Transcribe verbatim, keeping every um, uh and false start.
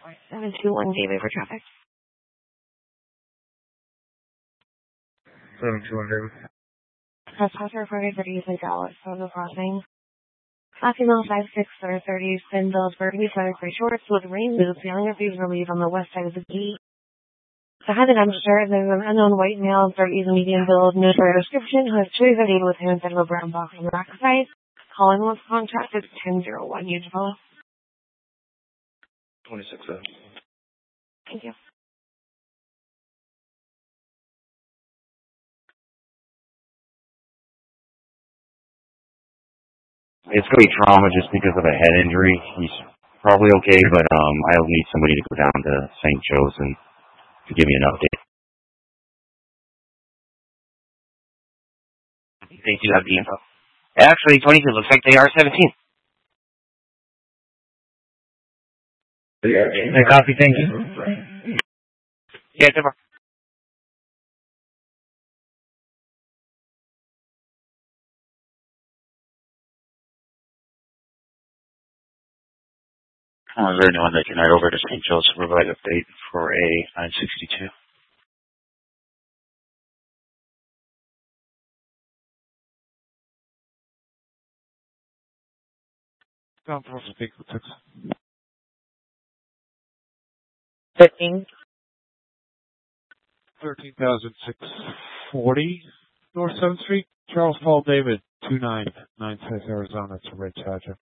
seven two one Gateway for traffic. seven two one Gateway. Trespasser reported for use in Dallas, Photo Crossing. Fatima five six or thirty, Spindle, Burgundy Feather Gray Shorts with rain boots, yelling at thieves relief on the west side of the gate. Behind the dumpster, there's an unknown white male, thirties, medium build, no further description, who has two videos with him instead of a brown box on the backside. Calling was contracted ten oh one, usual. twenty-six oh. Thank you. It's going to be trauma just because of a head injury. He's probably okay, but um, I'll need somebody to go down to Saint Joe's and to give me an update. They do have the info. Actually, twenty-two looks like they are seventeen. Hey, copy, thank you. Yeah, it's over. Oh, is there anyone that can head over to Saint Joe's to provide an update for A nine sixty-two? Down for speak with six. Fifteen. Thirteen thousand six forty North Seventh Street. Charles Paul David, two nine nine six Arizona. It's a red Charger.